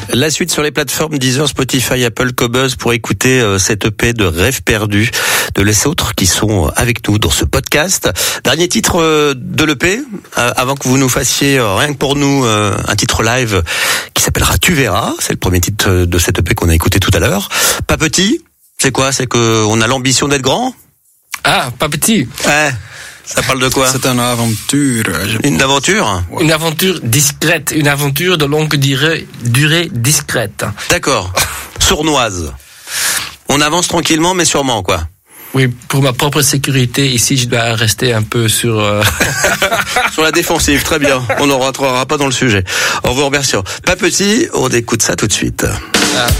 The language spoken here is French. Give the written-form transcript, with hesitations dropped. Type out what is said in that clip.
La suite sur les plateformes Deezer, Spotify, Apple, Qobuz pour écouter cette EP de Rêve perdu de Les Autres qui sont avec nous dans ce podcast. Dernier titre de l'EP, avant que vous nous fassiez rien que pour nous un titre live qui s'appellera Tu verras. C'est le premier titre de cette EP qu'on a écouté tout à l'heure. Pas petit, c'est quoi? C'est qu'on a l'ambition d'être grand? Ah, pas petit. Ouais. Ça parle de quoi? C'est une aventure. Une aventure? Ouais. Une aventure discrète, une aventure de longue durée discrète. D'accord. Sournoise. On avance tranquillement mais sûrement, quoi. Oui, pour ma propre sécurité, ici, je dois rester un peu sur... Sur la défensive, très bien. On ne rentrera pas dans le sujet. En vous remerciant. Pas petit, on écoute ça tout de suite.